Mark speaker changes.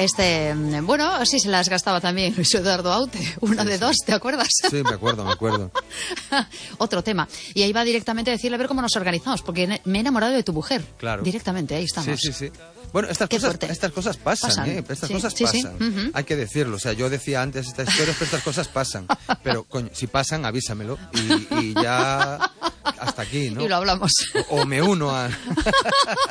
Speaker 1: Bueno, sí se las gastaba también Luis Eduardo Aute, una de dos, ¿te acuerdas?
Speaker 2: Sí, me acuerdo.
Speaker 1: Otro tema. Y ahí va directamente a decirle a ver cómo nos organizamos, porque me he enamorado de tu mujer.
Speaker 2: Claro.
Speaker 1: Directamente, ahí estamos.
Speaker 2: Sí. Bueno, estas cosas pasan. Estas cosas pasan.
Speaker 1: Uh-huh.
Speaker 2: Hay que decirlo. O sea, yo decía antes estas historias, pero estas cosas pasan. Pero, coño, si pasan, avísamelo. Y ya hasta aquí, ¿no?
Speaker 1: Y lo hablamos.
Speaker 2: O me uno a...